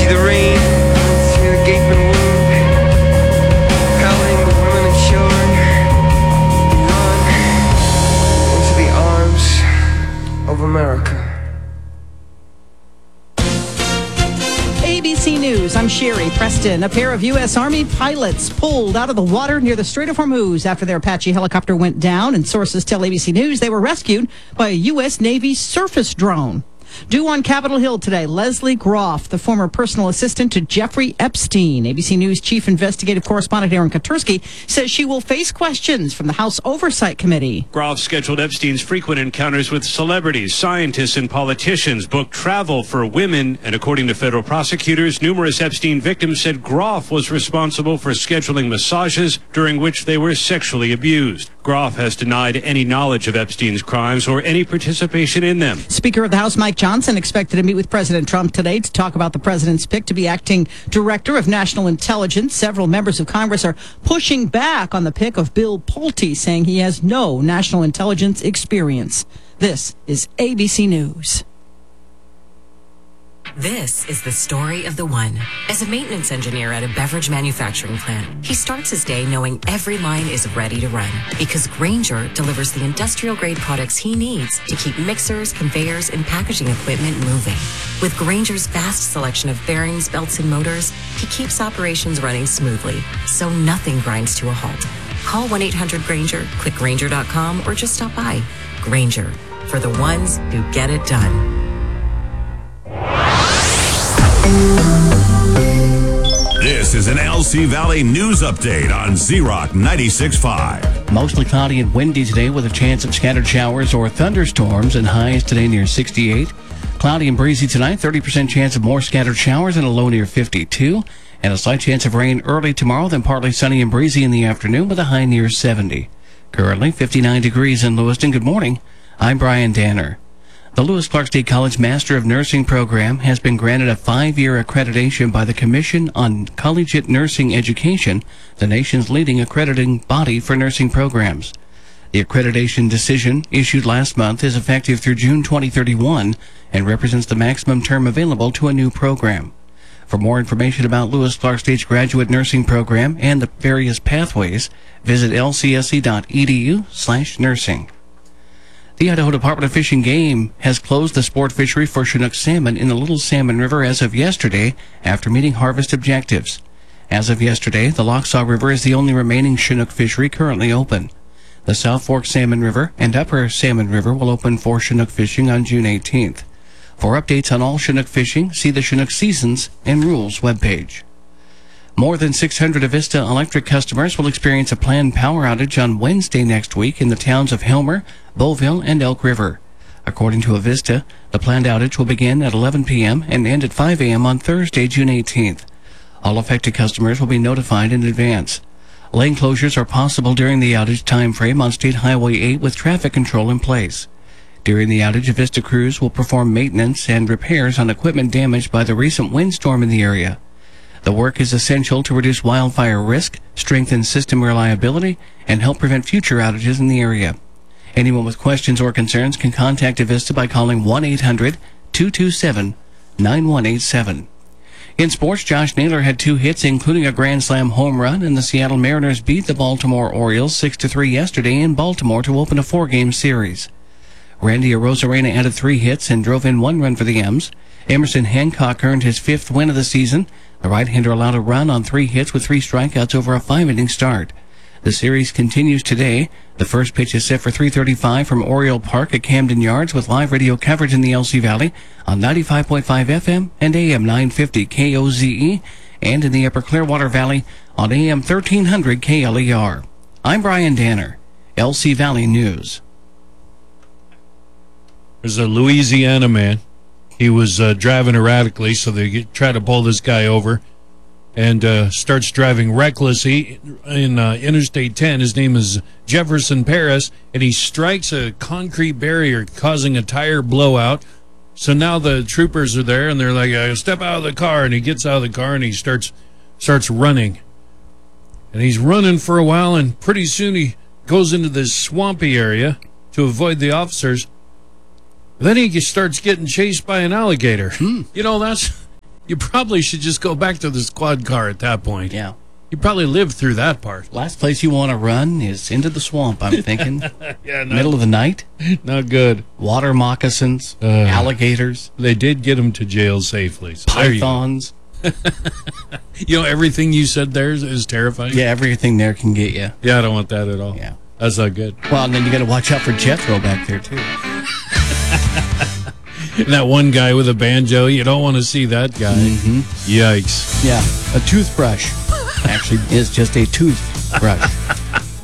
the rain through the gaping wound, howling the women and children run into the arms of America. ABC News, I'm Sherry Preston. A pair of U.S. Army pilots pulled out of the water near the Strait of Hormuz after their Apache helicopter went down, and sources tell ABC News they were rescued by a U.S. Navy surface drone. Due on Capitol Hill today, Leslie Groff, the former personal assistant to Jeffrey Epstein. ABC News chief investigative correspondent Aaron Katursky says she will face questions from the House Oversight Committee. Groff scheduled Epstein's frequent encounters with celebrities, scientists, and politicians, booked travel for women, and according to federal prosecutors, numerous Epstein victims said Groff was responsible for scheduling massages during which they were sexually abused. Groff has denied any knowledge of Epstein's crimes or any participation in them. Speaker of the House Mike Johnson expected to meet with President Trump today to talk about the president's pick to be acting director of national intelligence. Several members of Congress are pushing back on the pick of Bill Pulte, saying he has no national intelligence experience. This is ABC News. This is the story of the one. As a maintenance engineer at a beverage manufacturing plant, he starts his day knowing every line is ready to run because Grainger delivers the industrial-grade products he needs to keep mixers, conveyors, and packaging equipment moving. With Grainger's vast selection of bearings, belts, and motors, he keeps operations running smoothly, so nothing grinds to a halt. Call 1-800-GRAINGER, click Grainger.com, or just stop by. Grainger, for the ones who get it done. This is an LC Valley News Update on Z-Rock 96.5. Mostly cloudy and windy today with a chance of scattered showers or thunderstorms, and highs today near 68. Cloudy and breezy tonight, 30% chance of more scattered showers and a low near 52. And a slight chance of rain early tomorrow, then partly sunny and breezy in the afternoon with a high near 70. Currently 59 degrees in Lewiston. Good morning. I'm Brian Danner. The Lewis Clark State College Master of Nursing program has been granted a 5-year accreditation by the Commission on Collegiate Nursing Education, the nation's leading accrediting body for nursing programs. The accreditation decision, issued last month, is effective through June 2031 and represents the maximum term available to a new program. For more information about Lewis Clark State's graduate nursing program and the various pathways, visit lcsc.edu/nursing. The Idaho Department of Fish and Game has closed the sport fishery for Chinook salmon in the Little Salmon River as of yesterday after meeting harvest objectives. As of yesterday, the Lochsaw River is the only remaining Chinook fishery currently open. The South Fork Salmon River and Upper Salmon River will open for Chinook fishing on June 18th. For updates on all Chinook fishing, see the Chinook Seasons and Rules webpage. More than 600 Avista Electric customers will experience a planned power outage on Wednesday next week in the towns of Helmer, Beauville, and Elk River. According to Avista, the planned outage will begin at 11 p.m. and end at 5 a.m. on Thursday, June 18th. All affected customers will be notified in advance. Lane closures are possible during the outage time frame on State Highway 8 with traffic control in place. During the outage, Avista crews will perform maintenance and repairs on equipment damaged by the recent windstorm in the area. The work is essential to reduce wildfire risk, strengthen system reliability, and help prevent future outages in the area. Anyone with questions or concerns can contact Avista by calling 1-800-227-9187. In sports, Josh Naylor had 2 hits, including a Grand Slam home run, and the Seattle Mariners beat the Baltimore Orioles 6-3 yesterday in Baltimore to open a 4-game series. Randy Arozarena added 3 hits and drove in 1 run for the M's. Emerson Hancock earned his 5th win of the season. The right-hander allowed a run on 3 hits with 3 strikeouts over a 5-inning start. The series continues today. The first pitch is set for 3:35 from Oriole Park at Camden Yards with live radio coverage in the LC Valley on 95.5 FM and AM 950 KOZE and in the Upper Clearwater Valley on AM 1300 KLER. I'm Brian Danner, LC Valley News. There's a Louisiana man. He was driving erratically, so they try to pull this guy over and starts driving recklessly in Interstate 10. His name is Jefferson Paris, and he strikes a concrete barrier, causing a tire blowout. So now the troopers are there, and they're like, step out of the car. And he gets out of the car, and he starts running. And he's running for a while, and pretty soon he goes into this swampy area to avoid the officers. Then he starts getting chased by an alligator. You know, You probably should just go back to the squad car at that point. Yeah. You probably lived through that part. Last place you want to run is into the swamp, I'm thinking. Yeah, Middle of the night, not good. water moccasins, alligators, They did get him to jail safely. So there you go. pythons. Everything you said there is terrifying. Yeah, everything there can get you. Yeah, I don't want that at all. Yeah. That's not good. Well, and then you got to watch out for Jethro back there, too. And that one guy with a banjo, you don't want to see that guy. Yikes. Yeah, a toothbrush actually is just a toothbrush.